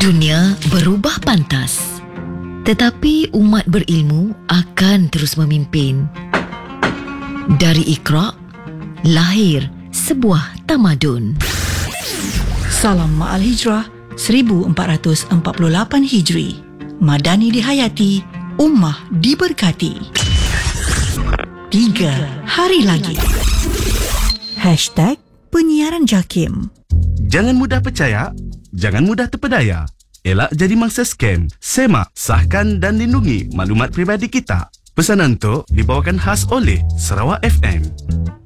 Dunia berubah pantas, tetapi umat berilmu akan terus memimpin. Dari Iqra, lahir sebuah tamadun. Salam Ma'al Hijrah 1448 Hijri. Madani dihayati, ummah diberkati. 3 hari lagi. #Penyiaran JAKIM. Jangan mudah percaya, jangan mudah terpedaya. Elak jadi mangsa scam. Semak, sahkan dan lindungi maklumat peribadi kita. Pesanan untuk dibawakan khas oleh Sarawak FM.